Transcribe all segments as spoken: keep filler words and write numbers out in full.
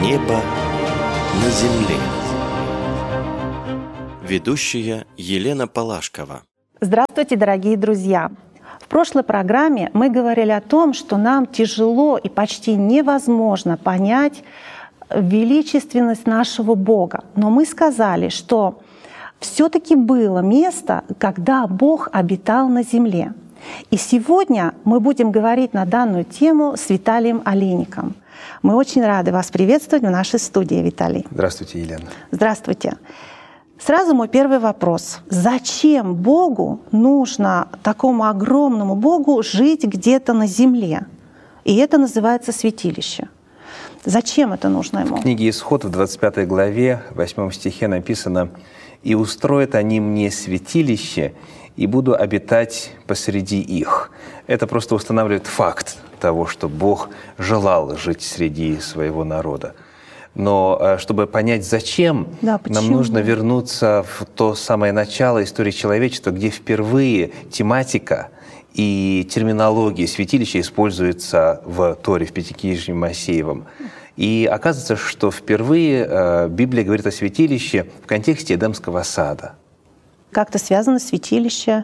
Небо на земле. Ведущая Елена Палашкова. Здравствуйте, дорогие друзья! В прошлой программе мы говорили о том, что нам тяжело и почти невозможно понять величественность нашего Бога. Но мы сказали, что все-таки было место, когда Бог обитал на земле. И сегодня мы будем говорить на данную тему с Виталием Олейником. Мы очень рады вас приветствовать в нашей студии, Виталий. Здравствуйте, Елена. Здравствуйте. Сразу мой первый вопрос. Зачем Богу нужно, такому огромному Богу, жить где-то на земле? И это называется святилище. Зачем это нужно ему? В книге «Исход» в двадцать пятой главе, в восьмом стихе написано: «И устроят они мне святилище, и буду обитать посреди их». Это просто устанавливает факт того, что Бог желал жить среди своего народа. Но чтобы понять, зачем, да, нам нужно вернуться в то самое начало истории человечества, где впервые тематика и терминология святилища используется в Торе, в Пятикнижии Моисеевом. И оказывается, что впервые Библия говорит о святилище в контексте Эдемского сада. Как-то связано святилище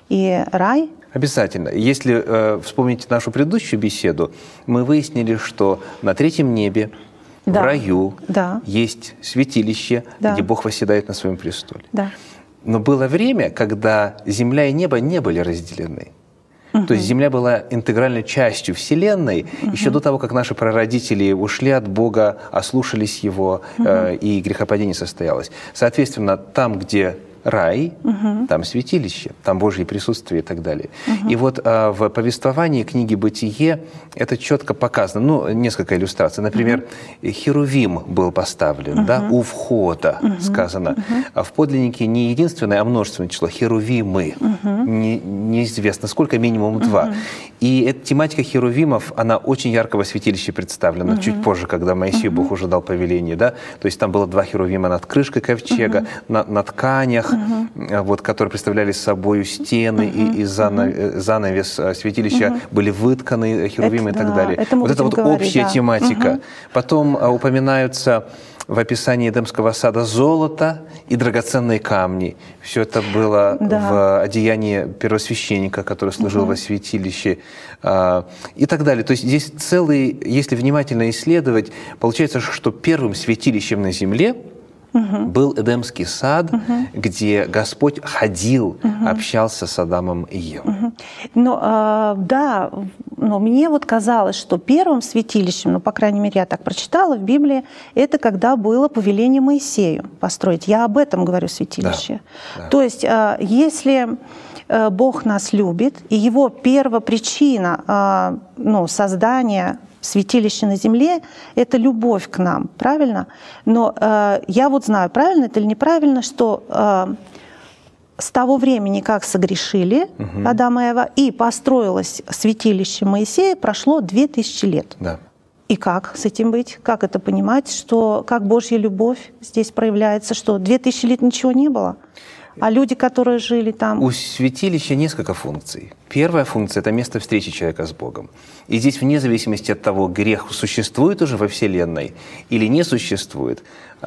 и рай? Обязательно. Если э, вспомните нашу предыдущую беседу, мы выяснили, что на третьем небе, да, в раю, да, есть святилище, да, где Бог восседает на своем престоле. Да. Но было время, когда земля и небо не были разделены. Угу. То есть земля была интегральной частью Вселенной, угу, еще до того, как наши прародители ушли от Бога, ослушались Его, угу, э, и грехопадение состоялось. Соответственно, там, где рай, угу, там святилище, там Божье присутствие и так далее. Угу. И вот а, в повествовании книги «Бытие» это четко показано. Ну, несколько иллюстраций. Например, угу, Херувим был поставлен, угу, да, у входа, угу, сказано. Угу. А в подлиннике не единственное, а множественное число. Херувимы. Угу. Не, неизвестно сколько, минимум два. Угу. И эта тематика херувимов, она очень ярко во святилище представлена. Угу. Чуть позже, когда Моисею, угу, Бог уже дал повеление. Да? То есть там было два херувима над крышкой ковчега, угу, на, на тканях, Uh-huh. вот, которые представляли собой стены, uh-huh, и, и занавес, uh-huh, занавес святилища, uh-huh, были вытканы, херувимы, это, и так далее. Да, это вот это вот говорить, общая, да, тематика. Uh-huh. Потом а, упоминаются в описании Эдемского сада золото и драгоценные камни. Все это было, да, в одеянии первосвященника, который служил, uh-huh, во святилище, а, и так далее. То есть здесь целый, если внимательно исследовать, получается, что первым святилищем на земле Uh-huh. был Эдемский сад, uh-huh, где Господь ходил, uh-huh, общался с Адамом и Евой. Uh-huh. Ну, э, да, но мне вот казалось, что первым святилищем, ну, по крайней мере, я так прочитала в Библии, это когда было повеление Моисею построить. Я об этом говорю, святилище. Да, да. То есть, э, если э, Бог нас любит, и Его первопричина э, ну, создания святилище на земле — это любовь к нам, правильно? Но э, я вот знаю, правильно это или неправильно, что э, с того времени, как согрешили, угу, Адам и Ева, и построилось святилище Моисея, прошло две тысячи лет. Да. И как с этим быть? Как это понимать? Что, как Божья любовь здесь проявляется? Что две тысячи лет ничего не было? А люди, которые жили там? У святилища несколько функций. Первая функция – это место встречи человека с Богом. И здесь, вне зависимости от того, грех существует уже во Вселенной или не существует,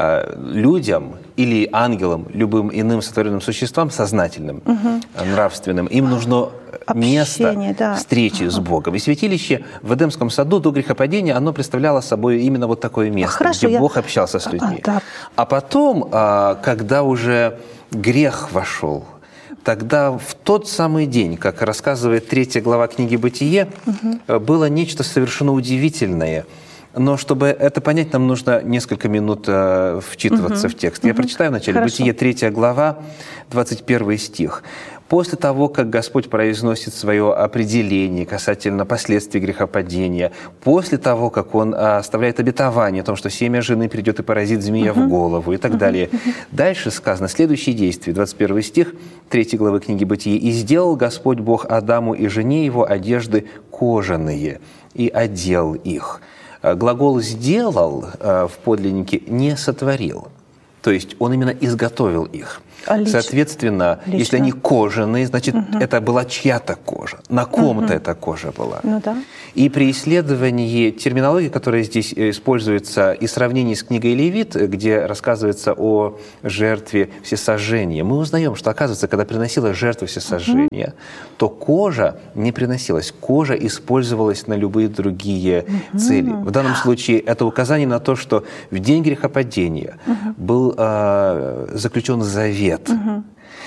людям или ангелам, любым иным сотворенным существам, сознательным, угу, нравственным, им нужно место, да, встречи, угу, с Богом. И святилище в Эдемском саду до грехопадения, оно представляло собой именно вот такое место, Хорошо, где я... Бог общался с людьми. А, да. а потом, когда уже грех вошел, тогда в тот самый день, как рассказывает третья глава книги «Бытие», угу, было нечто совершенно удивительное. Но чтобы это понять, нам нужно несколько минут э, вчитываться угу, в текст. Я угу, прочитаю вначале. Хорошо. «Бытие», третья глава, двадцать первый стих. «После того, как Господь произносит свое определение касательно последствий грехопадения, после того, как Он оставляет обетование о том, что семя жены придет и поразит змея uh-huh. в голову и так uh-huh. далее». Uh-huh. Дальше сказано, следующие действия, двадцать первый стих третьей главы книги «Бытие». «И сделал Господь Бог Адаму и жене его одежды кожаные, и одел их». Глагол «сделал» в подлиннике «не сотворил». То есть он именно изготовил их. Лично. Соответственно, Лично. если они кожаные, значит, угу. это была чья-то кожа. На ком-то угу. эта кожа была. Ну, да. И при исследовании терминологии, которая здесь используется, и сравнении с книгой Левит, где рассказывается о жертве всесожжения, мы узнаем, что, оказывается, когда приносилась жертва всесожжения, угу. то кожа не приносилась. Кожа использовалась на любые другие угу. цели. В данном случае это указание на то, что в день грехопадения угу. был э, заключен завет. Угу.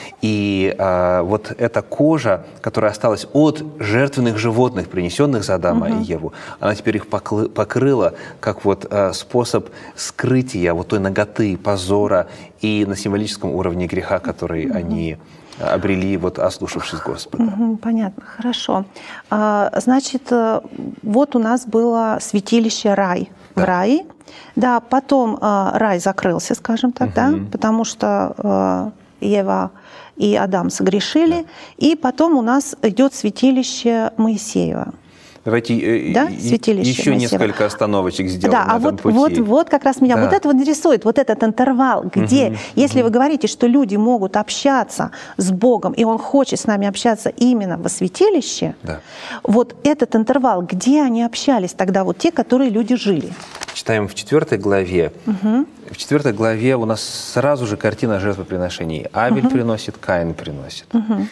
И а, вот эта кожа, которая осталась от жертвенных животных, принесенных за Адама угу. и Еву, она теперь их поклы, покрыла как вот а, способ скрытия вот той наготы, позора и на символическом уровне греха, который угу. они обрели, вот, ослушавшись Господа. Угу, понятно, хорошо. А, значит, вот у нас было святилище рай да. в рае. Да, потом э, рай закрылся, скажем так, угу. да, потому что э, Ева и Адам согрешили, да. и потом у нас идет святилище Моисеева. Давайте да? еще Моисеева. Несколько остановочек сделаем да, на а этом вот, пути. Вот, вот как раз меня да. вот это вот интересует, вот этот интервал, где, угу. если угу. вы говорите, что люди могут общаться с Богом, и Он хочет с нами общаться именно во святилище, да. вот этот интервал, где они общались тогда, вот те, которые люди жили? Читаем в четвертой главе. Угу. В четвертой главе у нас сразу же картина жертвоприношений. Авель угу. приносит, Каин приносит. Угу.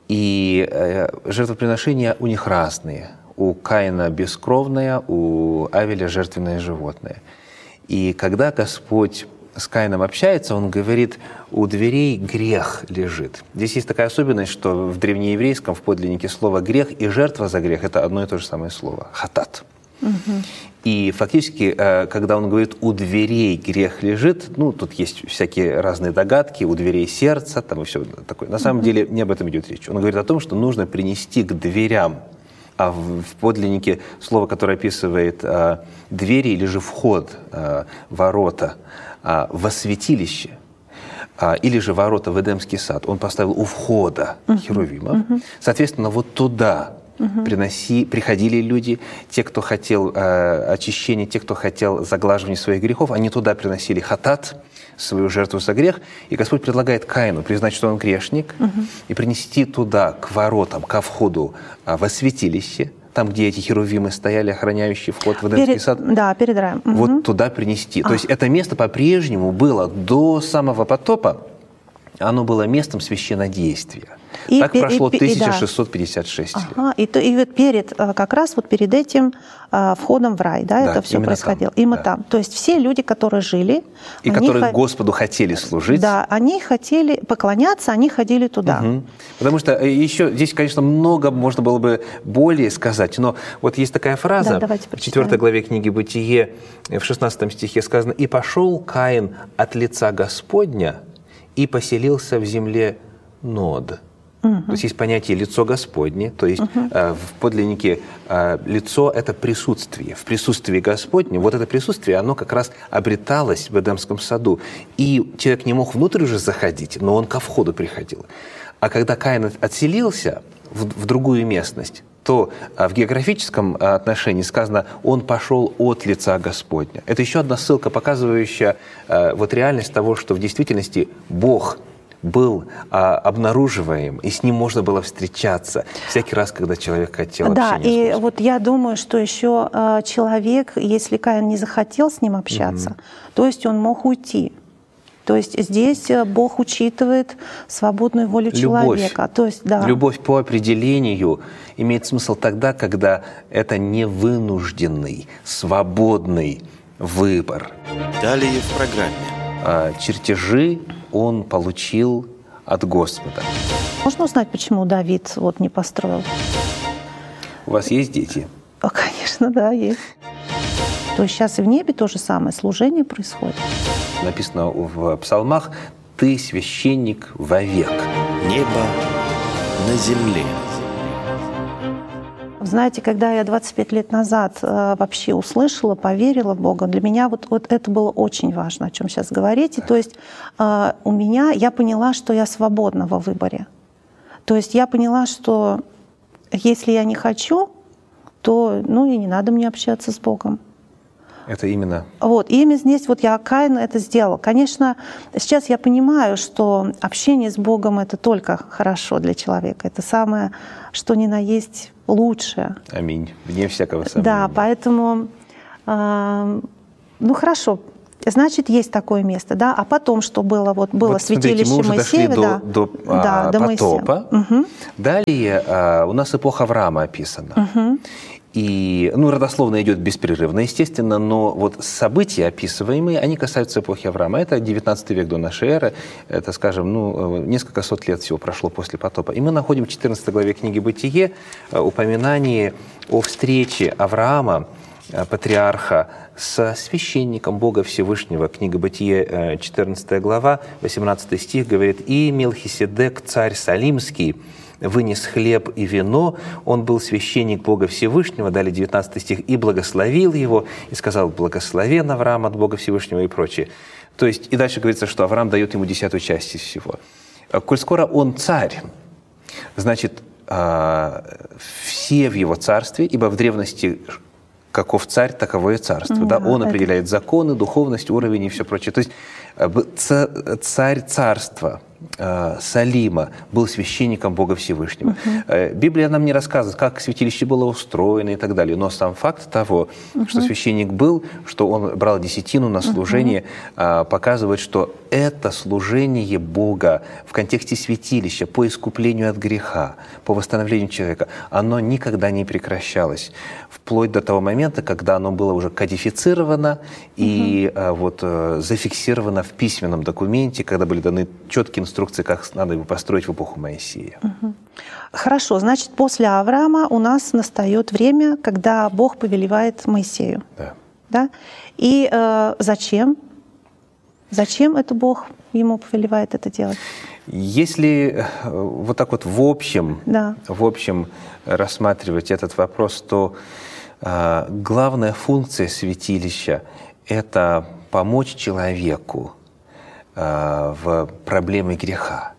И э, жертвоприношения у них разные. У Каина бескровное, у Авеля жертвенное животное. И когда Господь с Каином общается, Он говорит, у дверей грех лежит. Здесь есть такая особенность, что в древнееврейском, в подлиннике, слово «грех» и «жертва за грех» — это одно и то же самое слово — «хатат». Угу. И фактически, когда он говорит «у дверей грех лежит», ну, тут есть всякие разные догадки, у дверей сердца, там и все такое. На самом угу. деле не об этом идет речь. Он говорит о том, что нужно принести к дверям, а в, в подлиннике слово, которое описывает а, двери или же вход, а, ворота, а, во святилище, а, или же ворота в Эдемский сад, он поставил у входа uh-huh. херувимов. Uh-huh. Соответственно, вот туда uh-huh. приноси, приходили люди, те, кто хотел а, очищения, те, кто хотел заглаживания своих грехов, они туда приносили хатат, свою жертву за грех, и Господь предлагает Каину признать, что он грешник, угу. и принести туда, к воротам, ко входу а, во святилище, там, где эти херувимы стояли, охраняющие вход в Эдемский перед, сад, да, перед раем. Угу. Вот туда принести. А. То есть это место по-прежнему было до самого потопа, оно было местом священнодействия. И, так прошло и, тысяча шестьсот пятьдесят шесть лет. Ага, и, и вот перед, как раз вот перед этим входом в рай, да, да это все происходило. Именно да. там. То есть все люди, которые жили... И которые х... Господу хотели служить. Да, они хотели поклоняться, они ходили туда. Угу. Потому что еще здесь, конечно, много можно было бы более сказать, но вот есть такая фраза да, в четвёртой главе книги «Бытие», в шестнадцатом стихе сказано: «И пошел Каин от лица Господня и поселился в земле Нод». Uh-huh. То есть есть понятие «лицо Господне», то есть uh-huh. э, в подлиннике э, лицо – это присутствие. В присутствии Господнем, вот это присутствие, оно как раз обреталось в Эдемском саду. И человек не мог внутрь уже заходить, но он ко входу приходил. А когда Каин отселился в, в другую местность, то э, в географическом э, отношении сказано «он пошел от лица Господня». Это еще одна ссылка, показывающая э, вот реальность того, что в действительности Бог был а, обнаруживаем, и с ним можно было встречаться всякий раз, когда человек хотел да, общения с Господом. Да, и вот я думаю, что еще а, человек, если Каин не захотел с ним общаться, угу. то есть он мог уйти. То есть здесь Бог учитывает свободную волю Любовь. человека. То есть, да. Любовь по определению имеет смысл тогда, когда это не вынужденный, свободный выбор. Далее в программе. А, чертежи он получил от Господа. Можно узнать, почему Давид вот не построил? У вас есть дети? О, конечно, да, есть. То есть сейчас и в небе то же самое, служение происходит. Написано в псалмах: «Ты священник вовек». Небо на земле. Знаете, когда я двадцать пять лет назад э, вообще услышала, поверила в Бога, для меня вот, вот это было очень важно, о чем сейчас говорите. То есть э, у меня, я поняла, что я свободна во выборе. То есть я поняла, что если я не хочу, то ну и не надо мне общаться с Богом. Это именно... Вот, и именно здесь вот я Каин это сделал. Конечно, сейчас я понимаю, что общение с Богом — это только хорошо для человека. Это самое, что ни на есть, лучшее. Аминь. Вне всякого сомнения. Да, поэтому, э, ну хорошо, значит, есть такое место, да. А потом, что было? Вот было вот, святилище смотрите, мы уже Моисеева, дошли да, до, до, да, а, до потопа. Угу. Далее а, у нас эпоха Авраама описана. Угу. И, ну, родословно идет беспрерывно, естественно, но вот события, описываемые, они касаются эпохи Авраама. Это девятнадцатый век до нашей эры, это, скажем, ну, несколько сот лет всего прошло после потопа. И мы находим в четырнадцатой главе книги «Бытие» упоминание о встрече Авраама, патриарха, с священником Бога Всевышнего. Книга «Бытие», четырнадцатая глава, восемнадцатый стих говорит: «И Мелхиседек, царь Салимский, вынес хлеб и вино, он был священник Бога Всевышнего», далее девятнадцатый стих, «и благословил его, и сказал: благословен Авраам от Бога Всевышнего», и прочее. То есть, и дальше говорится, что Авраам дает ему десятую часть из всего. Коль скоро он царь, значит, все в его царстве, ибо в древности каков царь, таково и царство. Mm, да? Он это... определяет законы, духовность, уровень и все прочее. То есть царь царства Салима был священником Бога Всевышнего. Uh-huh. Библия нам не рассказывает, как святилище было устроено и так далее, но сам факт того, uh-huh. что священник был, что он брал десятину на служение, uh-huh. показывает, что это служение Бога в контексте святилища по искуплению от греха, по восстановлению человека, оно никогда не прекращалось, вплоть до того момента, когда оно было уже кодифицировано uh-huh. и вот зафиксировано в письменном документе, когда были даны четкие инструкции, как надо его построить в эпоху Моисея. Угу. Хорошо, значит, после Авраама у нас настает время, когда Бог повелевает Моисею. Да. Да? И э, зачем? Зачем это Бог ему повелевает это делать? Если вот так вот в общем, да. в общем рассматривать этот вопрос, то э, главная функция святилища – это помочь человеку в проблеме греха.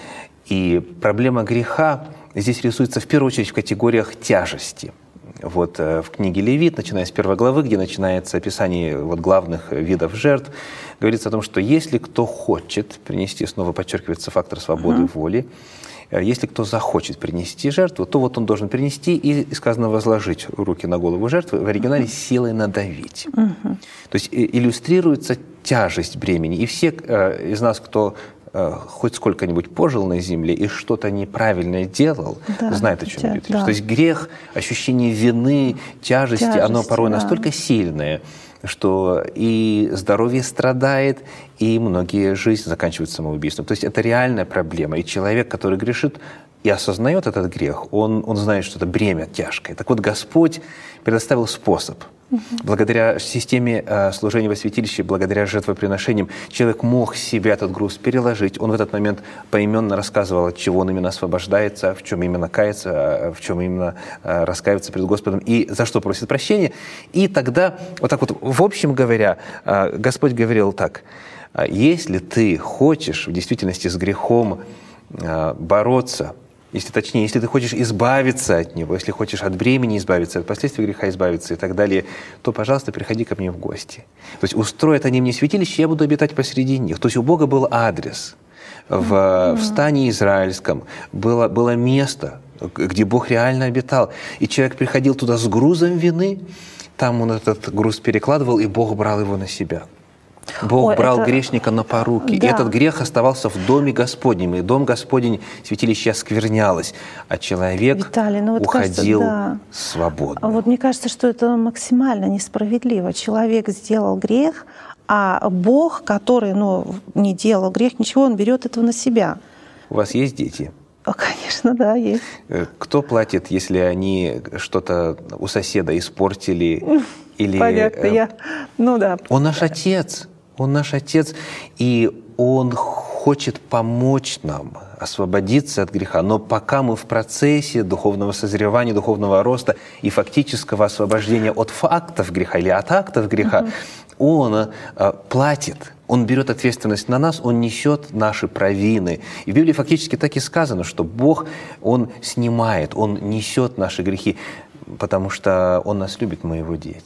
И проблема греха здесь рисуется в первую очередь в категориях тяжести. Вот в книге Левит, начиная с первой главы, где начинается описание вот главных видов жертв, говорится о том, что если кто хочет принести, снова подчеркивается фактор свободы uh-huh. воли, если кто захочет принести жертву, то вот он должен принести и, сказано, возложить руки на голову жертвы, в оригинале силой надавить. Uh-huh. То есть иллюстрируется тяжесть бремени. И все э, из нас, кто э, хоть сколько-нибудь пожил на земле и что-то неправильное делал, да, знает, о чем идет речь. Да. То есть грех, ощущение вины, тяжести, тяжести оно порой да. настолько сильное, что и здоровье страдает, и многие жизни заканчиваются самоубийством. То есть это реальная проблема. И человек, который грешит и осознает этот грех, он, он знает, что это бремя тяжкое. Так вот, Господь предоставил способ. Угу. Благодаря системе э, служения во святилище, благодаря жертвоприношениям, человек мог себе этот груз переложить. Он в этот момент поименно рассказывал, от чего он именно освобождается, в чем именно кается, в чем именно э, раскаивается перед Господом и за что просит прощения. И тогда, вот так вот, в общем говоря, э, Господь говорил так: если ты хочешь в действительности с грехом э, бороться, если точнее, если ты хочешь избавиться от него, если хочешь от бремени избавиться, от последствий греха избавиться и так далее, то, пожалуйста, приходи ко мне в гости. То есть устроят они мне святилище, я буду обитать посреди них. То есть у Бога был адрес. В, mm-hmm. в стане израильском было, было место, где Бог реально обитал. И человек приходил туда с грузом вины, там он этот груз перекладывал, и Бог брал его на себя. Бог Ой, брал это... грешника на поруки, да. и этот грех оставался в доме Господнем, и дом Господень, святилище осквернялось, а человек Виталий, ну вот уходил кажется, да. свободно. Вот мне кажется, что это максимально несправедливо. Человек сделал грех, а Бог, который ну, не делал грех, ничего, он берет этого на себя. У вас есть дети? О, конечно, да, есть. Кто платит, если они что-то у соседа испортили? Или, Понятно, э, я... Ну да. Он наш Отец. Он наш Отец, и Он хочет помочь нам освободиться от греха. Но пока мы в процессе духовного созревания, духовного роста и фактического освобождения от фактов греха или от актов греха, uh-huh. Он э, платит, Он берет ответственность на нас, Он несет наши провины. И в Библии фактически так и сказано, что Бог, Он снимает, Он несет наши грехи, потому что Он нас любит, мы Его дети.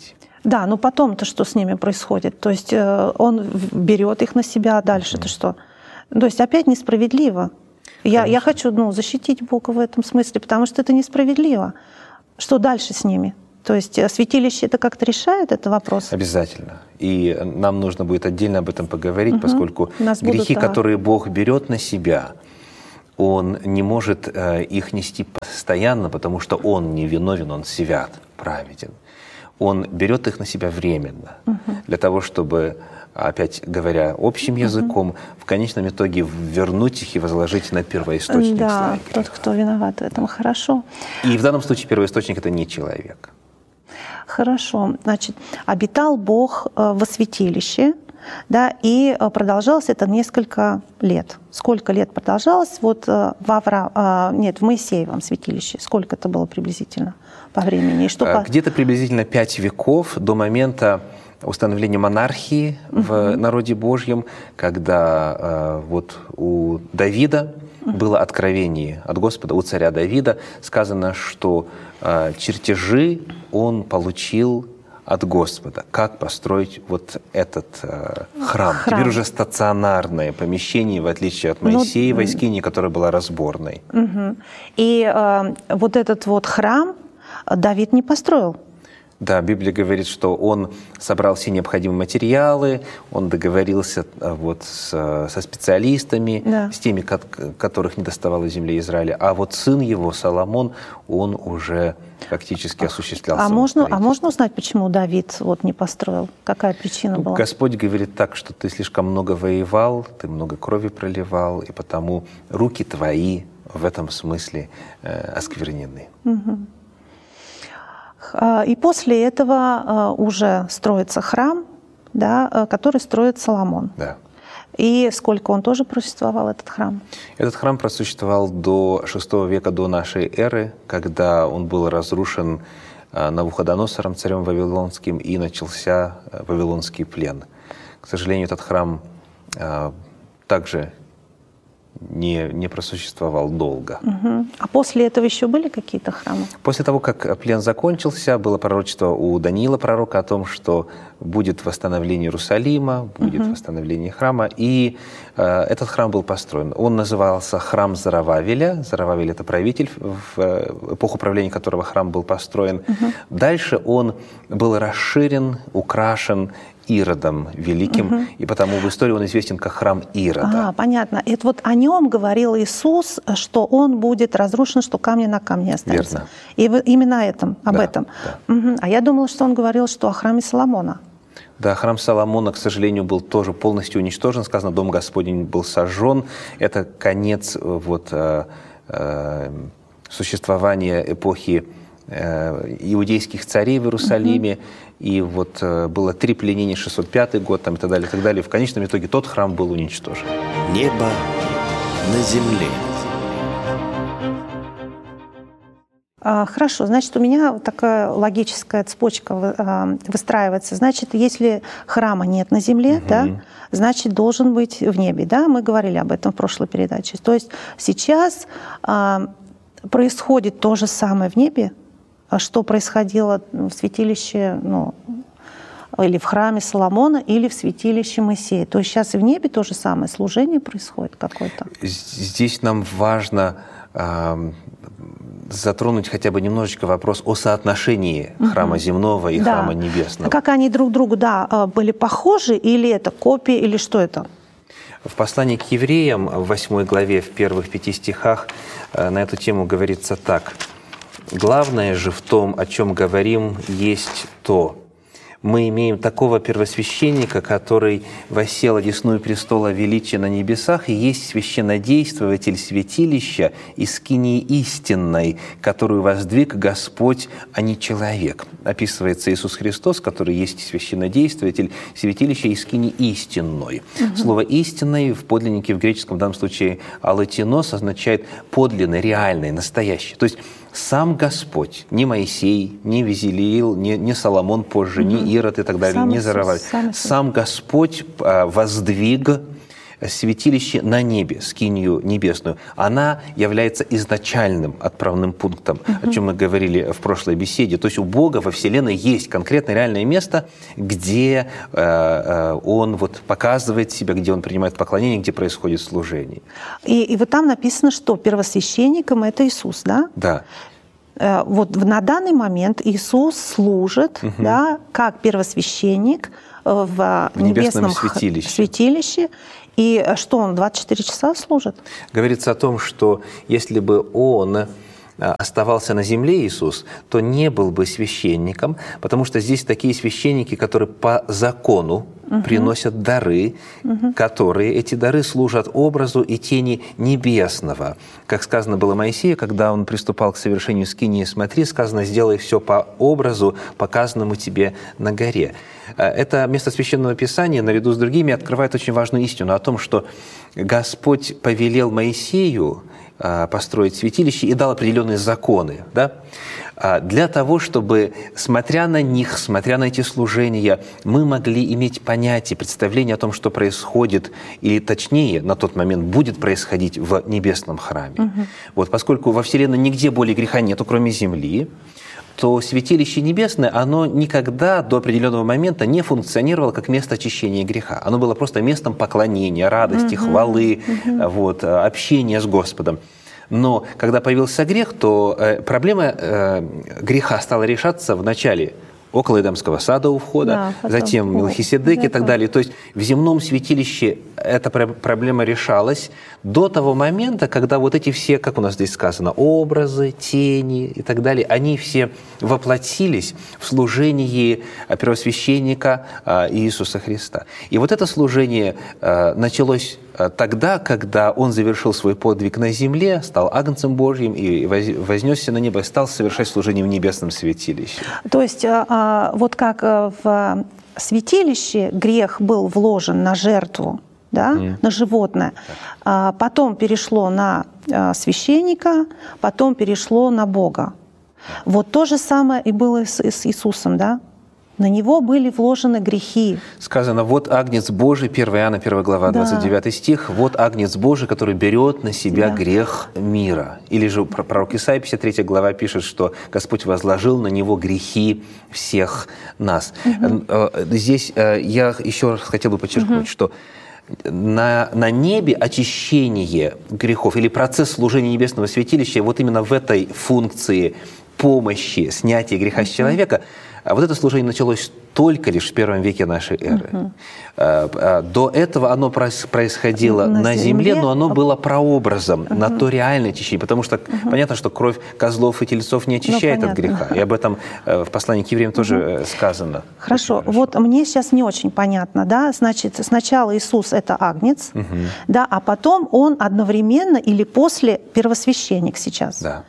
Да, но потом-то что с ними происходит? То есть он берет их на себя, а дальше-то что? То есть опять несправедливо. Я, я хочу ну, защитить Бога в этом смысле, потому что это несправедливо. Что дальше с ними? То есть святилище это как-то решает этот вопрос? Обязательно. И нам нужно будет отдельно об этом поговорить, угу. поскольку грехи, будут, которые Бог берет на себя, Он не может э, их нести постоянно, потому что Он не виновен, Он свят, праведен. Он берет их на себя временно, угу. для того, чтобы, опять говоря общим языком, угу. в конечном итоге вернуть их и возложить на первоисточник. Да, тот, кто виноват в этом, хорошо. И в данном случае первоисточник – это не человек. Хорошо. Значит, обитал Бог во святилище, да, и продолжалось это несколько лет. Сколько лет продолжалось? Вот в Авра... Нет, в Моисеевом святилище. Сколько это было приблизительно по времени? И что... Где-то приблизительно пять веков до момента установления монархии uh-huh. в народе Божьем, когда э, вот у Давида uh-huh. было откровение от Господа, у царя Давида сказано, что э, чертежи он получил от Господа, как построить вот этот э, храм. храм. Теперь уже стационарное помещение, в отличие от Моисеевой ну, скинии, которая была разборной. Угу. И э, вот этот вот храм Давид не построил. Да, Библия говорит, что он собрал все необходимые материалы, он договорился вот с, со специалистами, да. с теми, которых не доставало земле Израиля. А вот сын его, Соломон, он уже фактически осуществлял а можно, а можно узнать, почему Давид вот не построил? Какая причина ну, была? Господь говорит так, что ты слишком много воевал, ты много крови проливал, и потому руки твои в этом смысле э, осквернены. Угу. И после этого уже строится храм, да, который строит Соломон. Да. И сколько он тоже просуществовал, этот храм? Этот храм просуществовал до шестого века до нашей эры, когда он был разрушен Навуходоносором, царем Вавилонским, и начался Вавилонский плен. К сожалению, этот храм также не, не просуществовал долго. Угу. А после этого еще были какие-то храмы? После того, как плен закончился, было пророчество у Даниила, пророка, о том, что будет восстановление Иерусалима, будет угу. восстановление храма. И э, этот храм был построен. Он назывался храм Зоровавеля. Зоровавель – это правитель, в эпоху правления которого храм был построен. Угу. Дальше он был расширен, украшен Иродом Великим, угу. и потому в истории он известен как храм Ирода. А, понятно. Это вот о нем говорил Иисус, что он будет разрушен, что камни на камне останутся. Верно. И именно этом, об да, этом. Да. Угу. А я думала, что он говорил, что о храме Соломона. Да, храм Соломона, к сожалению, был тоже полностью уничтожен. Сказано, дом Господень был сожжен. Это конец вот, э, э, существования эпохи э, иудейских царей в Иерусалиме. Угу. И вот э, было три пленения, шестьсот пятый год там, и так далее, и так далее. В конечном итоге тот храм был уничтожен. Небо на земле. Хорошо, значит, у меня такая логическая цепочка выстраивается. Значит, если храма нет на земле, угу. да, значит, должен быть в небе. Да? Мы говорили об этом в прошлой передаче. То есть сейчас а, происходит то же самое в небе, что происходило в святилище, ну, или в храме Соломона, или в святилище Моисея. То есть сейчас и в небе то же самое служение происходит какое-то. Здесь нам важно э, затронуть хотя бы немножечко вопрос о соотношении храма земного и да. храма небесного. Как они друг другу, да, были похожи, или это копии, или что это? В послании к евреям, в восьмой главе, в первых пяти стихах, э, на эту тему говорится так. «Главное же в том, о чем говорим, есть то. Мы имеем такого первосвященника, который воссел одесную престола величия на небесах и есть священнодействователь святилища и скинии истинной, которую воздвиг Господь, а не человек». Описывается Иисус Христос, который есть священнодействователь святилища и скинии истинной. Угу. Слово «истинной» в подлиннике, в греческом в данном случае «алатинос» означает подлинный, реальный, настоящий. То есть сам Господь, не Моисей, не Везелиил, не, не Соломон позже, угу. не Ирод и так далее, сам не Зоровавель. Сам, сам Господь воздвиг святилище на небе, скинию небесную, она является изначальным отправным пунктом, uh-huh. о чем мы говорили в прошлой беседе. То есть у Бога во Вселенной есть конкретное реальное место, где э, э, Он вот показывает себя, где Он принимает поклонение, где происходит служение. И, и вот там написано, что первосвященником это Иисус, да? Да. Вот на данный момент Иисус служит, угу. да, как первосвященник в, в небесном, небесном святилище. святилище. И что он двадцать четыре часа служит? Говорится о том, что если бы он оставался на земле, Иисус, то не был бы священником, потому что здесь такие священники, которые по закону угу. приносят дары, угу. которые, эти дары служат образу и тени небесного. Как сказано было Моисею, когда он приступал к совершению скинии, смотри, сказано, сделай все по образу, показанному тебе на горе. Это место Священного Писания, наряду с другими, открывает очень важную истину о том, что Господь повелел Моисею построить святилище и дал определенные законы, да? Для того, чтобы, смотря на них, смотря на эти служения, мы могли иметь понятие, представление о том, что происходит, или точнее, на тот момент будет происходить в небесном храме. Угу. Вот, поскольку во Вселенной нигде более греха нету, кроме земли, то святилище небесное, оно никогда до определенного момента не функционировало как место очищения греха. Оно было просто местом поклонения, радости, uh-huh, хвалы, uh-huh. вот, общения с Господом. Но когда появился грех, то проблема греха стала решаться в начале около Эдемского сада у входа, да, затем в Мелхиседеке и так далее. То есть в земном святилище эта проблема решалась до того момента, когда вот эти все, как у нас здесь сказано, образы, тени и так далее, они все воплотились в служении первосвященника Иисуса Христа. И вот это служение началось тогда, когда Он завершил свой подвиг на земле, стал Агнцем Божьим и вознесся на небо, и стал совершать служение в небесном святилище. То есть вот как в святилище грех был вложен на жертву, да, mm. на животное, так. потом перешло на священника, потом перешло на Бога. Вот то же самое и было с Иисусом, да? На Него были вложены грехи. Сказано, вот Агнец Божий, первое Иоанна, первая глава, двадцать девятый стих, вот Агнец Божий, который берет на себя да. грех мира. Или же пророк Исаия, пятьдесят третья глава, пишет, что Господь возложил на Него грехи всех нас. Угу. Здесь я еще раз хотел бы подчеркнуть, угу. что на, на небе очищение грехов или процесс служения небесного святилища вот именно в этой функции помощи, снятия греха uh-huh. с человека, вот это служение началось только лишь в первом веке нашей эры. Uh-huh. До этого оно происходило на, на земле, земле, но оно было прообразом uh-huh. на то реальное очищение, потому что uh-huh. понятно, что кровь козлов и тельцов не очищает ну, от греха, и об этом в послании к евреям тоже uh-huh. сказано. Хорошо. хорошо, вот мне сейчас не очень понятно, да, значит, сначала Иисус — это Агнец, uh-huh. да, а потом Он одновременно или после первосвященник сейчас. Да.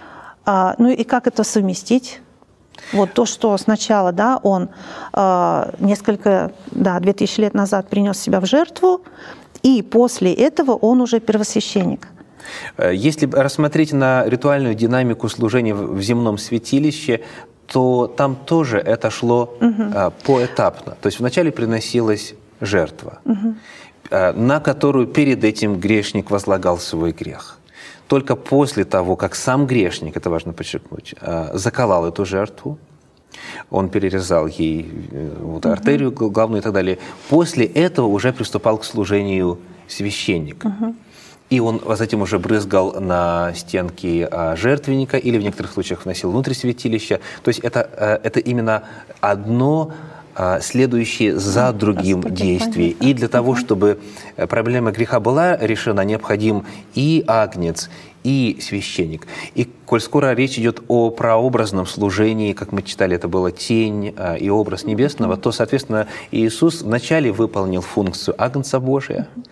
А, ну и как это совместить? Вот то, что сначала, да, он э, несколько, да, две тысячи лет назад принес себя в жертву, и после этого он уже первосвященник. Если рассмотреть на ритуальную динамику служения в земном святилище, то там тоже это шло угу. э, поэтапно. То есть вначале приносилась жертва, угу. э, на которую перед этим грешник возлагал свой грех. Только после того, как сам грешник, это важно подчеркнуть, заколол эту жертву, он перерезал ей вот, артерию uh-huh. главную и так далее, после этого уже приступал к служению священник. Uh-huh. И он затем уже брызгал на стенки жертвенника или в некоторых случаях вносил внутрь святилища. То есть это, это именно одно следующие за другим Господи, действия. Понятно. И для того, угу. чтобы проблема греха была решена, необходим и агнец, и священник. И коль скоро речь идет о прообразном служении, как мы читали, это была тень и образ небесного, угу. то, соответственно, Иисус вначале выполнил функцию Агнца Божия, угу.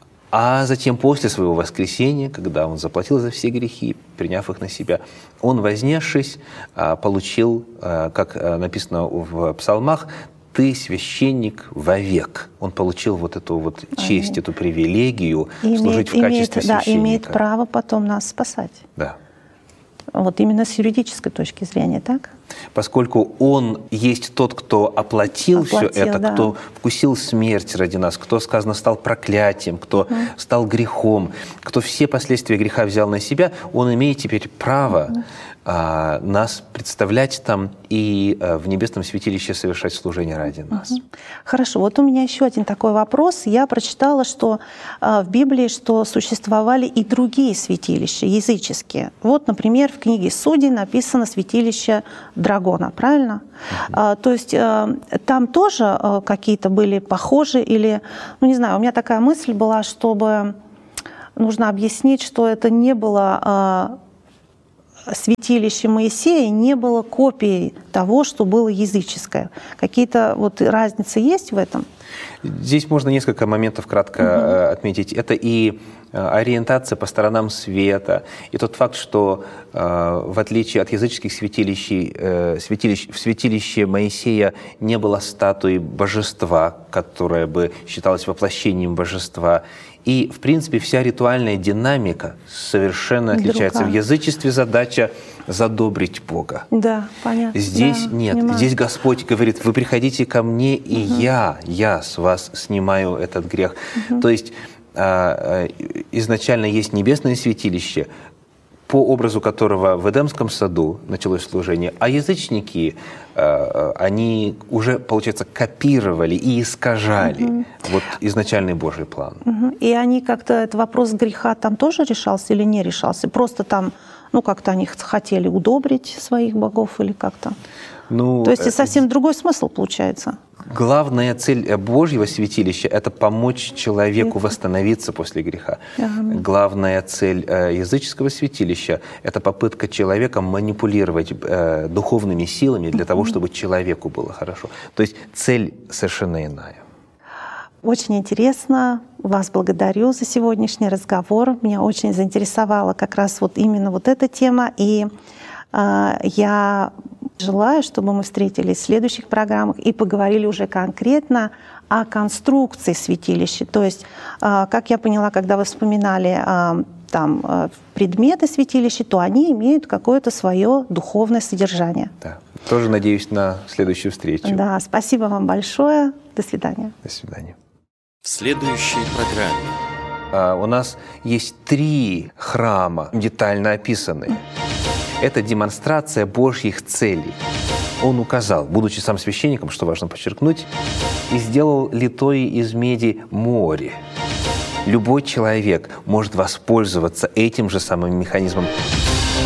а затем после своего воскресения, когда Он заплатил за все грехи, приняв их на себя, Он, вознесшись, получил, как написано в псалмах, «Ты священник вовек». Он получил вот эту вот честь, эту привилегию имеет, служить в качестве имеет, священника. Да, имеет право потом нас спасать. Да. Вот именно с юридической точки зрения, так? поскольку Он есть тот, кто оплатил, оплатил все это, да. кто вкусил смерть ради нас, кто, сказано, стал проклятием, кто угу. стал грехом, кто все последствия греха взял на себя, Он имеет теперь право угу. а, нас представлять там и а, в небесном святилище совершать служение ради нас. Угу. Хорошо, вот у меня еще один такой вопрос. Я прочитала, что а, в Библии, что существовали и другие святилища, языческие. Вот, например, в книге Судей написано святилище Драгона, правильно? Uh-huh. А, то есть а, там тоже а, какие-то были похожи или, ну не знаю, у меня такая мысль была, чтобы нужно объяснить, что это не было а, святилище Моисея, не было копией того, что было языческое. Какие-то вот разницы есть в этом? Здесь можно несколько моментов кратко uh-huh. отметить. Это и ориентация по сторонам света, и тот факт, что в отличие от языческих святилищей, святилищ, в святилище Моисея не было статуи божества, которая бы считалась воплощением божества. И, в принципе, вся ритуальная динамика совершенно отличается. Другая. В язычестве задача задобрить Бога. Да, понятно. Здесь да, нет. понимаю. Здесь Господь говорит: вы приходите ко мне, и угу. я, я с вас снимаю этот грех. Угу. То есть изначально есть небесное святилище, по образу которого в Эдемском саду началось служение, а язычники, они уже, получается, копировали и искажали угу. вот изначальный Божий план. Угу. И они как-то, этот вопрос греха там тоже решался или не решался? Просто там, ну, как-то они хотели удобрить своих богов или как-то? Ну, то есть это совсем другой смысл получается? Главная цель Божьего святилища – это помочь человеку восстановиться после греха. Ага. Главная цель языческого святилища – это попытка человека манипулировать духовными силами для того, чтобы человеку было хорошо. То есть цель совершенно иная. Очень интересно. Вас благодарю за сегодняшний разговор. Меня очень заинтересовала как раз вот именно вот эта тема. И э, я желаю, чтобы мы встретились в следующих программах и поговорили уже конкретно о конструкции святилища. То есть, э, как я поняла, когда вы вспоминали э, там, э, предметы святилища, то они имеют какое-то свое духовное содержание. Да. Тоже надеюсь на следующую встречу. Да, спасибо вам большое. До свидания. До свидания. В следующей программе. У нас есть три храма, детально описанные. Это демонстрация Божьих целей. Он указал, будучи сам священником, что важно подчеркнуть, и сделал литое из меди море. Любой человек может воспользоваться этим же самым механизмом